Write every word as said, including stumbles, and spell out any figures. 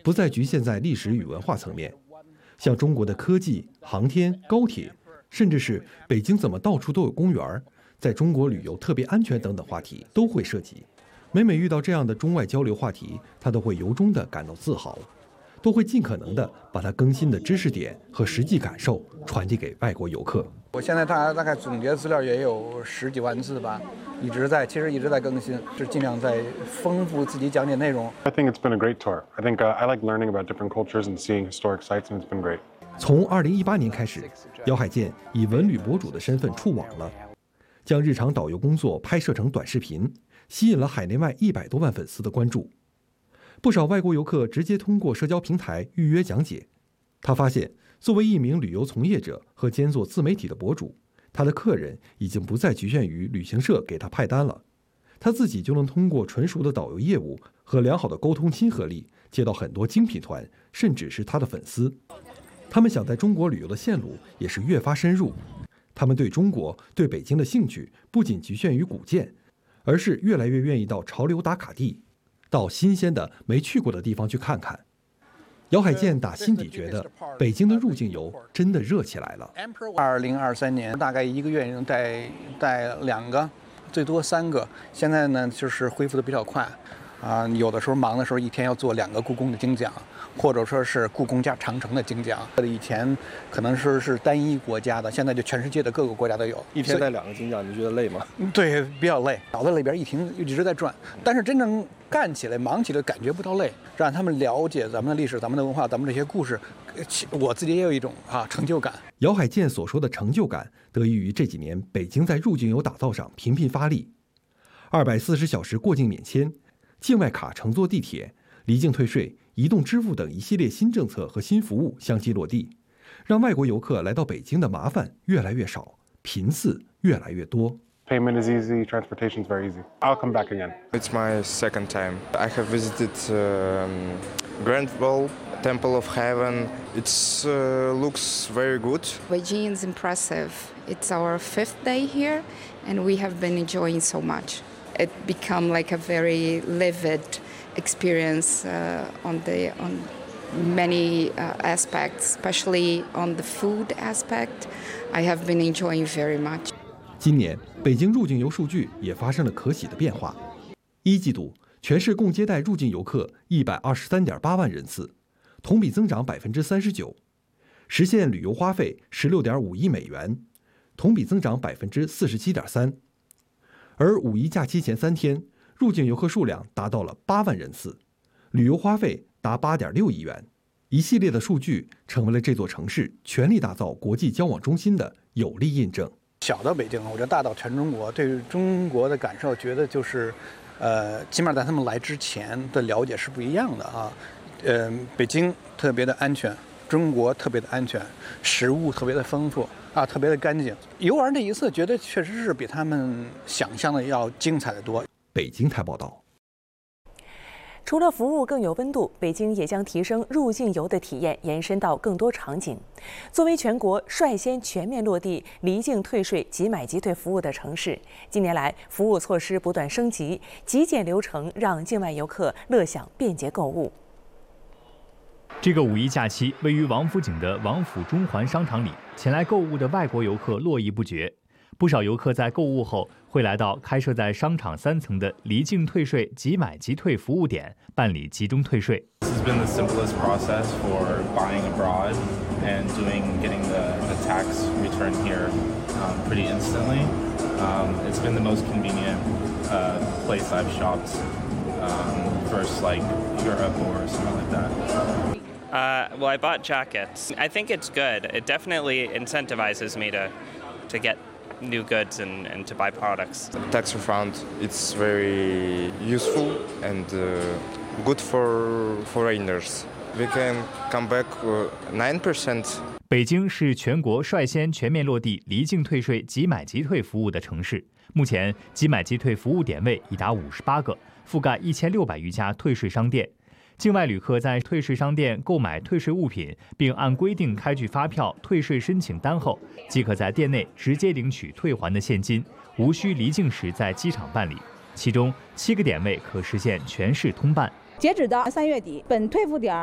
不再局限在历史与文化层面，像中国的科技、航天、高铁，甚至是北京怎么到处都有公园，在中国旅游特别安全等等话题都会涉及。每每遇到这样的中外交流话题，他都会由衷地感到自豪，都会尽可能地把他更新的知识点和实际感受传递给外国游客。 我现在大大概总结资料也有十几万字吧，一直在其实一直在更新，是尽量在丰富自己讲解内容。 I think it's been a great tour. I think uh, I like learning about different cultures and seeing historic sites, and it's been great. 从二零一八年开始，姚海建以文旅博主的身份触网了，将日常导游工作拍摄成短视频，吸引了海内外一百多万粉丝的关注。不少外国游客直接通过社交平台预约讲解。他发现，作为一名旅游从业者和兼做自媒体的博主，他的客人已经不再局限于旅行社给他派单了，他自己就能通过纯熟的导游业务和良好的沟通亲和力，接到很多精品团，甚至是他的粉丝。他们想在中国旅游的线路也是越发深入，他们对中国、对北京的兴趣不仅局限于古建，而是越来越愿意到潮流打卡地，到新鲜的没去过的地方去看看。姚海建打心底觉得，北京的入境游真的热起来了。 二零二三年大概一个月能带带两个，最多三个。现在呢，就是恢复的比较快，啊、呃，有的时候忙的时候，一天要做两个故宫的精讲，或者说是故宫加长城的精讲。以前可能说是单一国家的，现在就全世界的各个国家都有。 一天带两个精讲，你觉得累吗？ 对，比较累，脑袋里边一停一直在转，但是真正干起来、忙起来感觉不到累，让他们了解咱们的历史、咱们的文化、咱们这些故事，我自己也有一种啊成就感。 姚海建所说的成就感，得益于这几年北京在入境游打造上频频发力，二百四十小时过境免签、境外卡乘坐地铁、离境退税、移动支付等一系列新政策和新服务相继落地，让外国游客来到北京的麻烦越来越少，频次越来越多。 Payment is easy, transportation is very easy. I'll come back again. It's my second time. I have visited um, Grand Wall, Temple of Heaven. It uh, looks very good. Beijing is impressive. It's our fifth day here, and we have been enjoying so much. It become like a very livid experience uh, on the on many uh, aspects, especially on the food aspect. I have been enjoying very much. 今年北京入境游数据也发生了可喜的变化。一季度全市共接待入境游客一百二十三点八万人次，同比增长百分之三十九，实现旅游花费十六点五亿美元，同比增长百分之四十七点三。而五一假期前三天，入境游客数量达到了八万人次，旅游花费达八点六亿元。一系列的数据成为了这座城市全力打造国际交往中心的有力印证。 小到北京，我觉得大到全中国，对中国的感受，觉得就是，呃，起码在他们来之前的了解是不一样的啊。呃，北京特别的安全，中国特别的安全，食物特别的丰富啊，特别的干净。游玩这一次，觉得确实是比他们想象的要精彩的多。 北京台报道。 除了服务更有温度，北京也将提升入境游的体验，延伸到更多场景。作为全国率先全面落地离境退税即买即退服务的城市，近年来服务措施不断升级，极简流程让境外游客乐享便捷购物。 这个五一假期，位于王府井的王府中环商场里，前来购物的外国游客络绎不绝。不少游客在购物后会来到开设在商场三层的离境退税即买即退服务点办理集中退税。 This has been the simplest process for buying abroad and doing getting the, the tax return here um, pretty instantly. Um, it's been the most convenient uh, place I've shopped um, versus like Europe or something like that. Uh, well, I bought jackets. I think it's good. It definitely incentivizes me to to get new goods and, and to buy products. Tax refund, it's very useful and uh, good for foreigners. We can come back nine percent. 北京是全国率先全面落地离境退税即买即退服务的城市。目前，即买即退服务点位已达五十八个，覆盖一千六百余家退税商店。境外旅客在退税商店购买退税物品，并按规定开具发票、退税申请单后，即可在店内直接领取退还的现金，无需离境时在机场办理。其中七个点位可实现全市通办。 截止到三月底，本退付点